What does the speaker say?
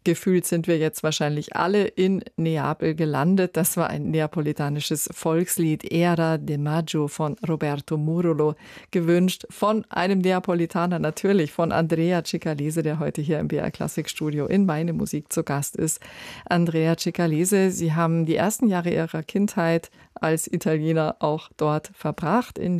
Gefühlt sind wir jetzt wahrscheinlich alle in Neapel gelandet. Das war ein neapolitanisches Volkslied, Era de Maggio von Roberto Murolo, gewünscht von einem Neapolitaner natürlich, von Andrea Cicalese, der heute hier im BR Klassikstudio in Meine Musik zu Gast ist. Andrea Cicalese, Sie haben die ersten Jahre Ihrer Kindheit als Italiener auch dort verbracht, in